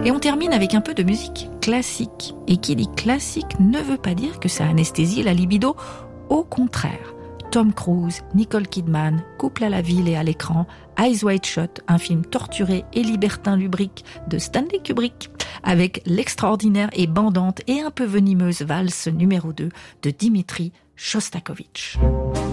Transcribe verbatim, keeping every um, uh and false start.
Et on termine avec un peu de musique classique. Et qui dit classique ne veut pas dire que ça anesthésie la libido. Au contraire. Tom Cruise, Nicole Kidman, couple à la ville et à l'écran, Eyes Wide Shut, un film torturé et libertin lubrique de Stanley Kubrick, avec l'extraordinaire et bandante et un peu venimeuse valse numéro deux de Dimitri Shostakovich.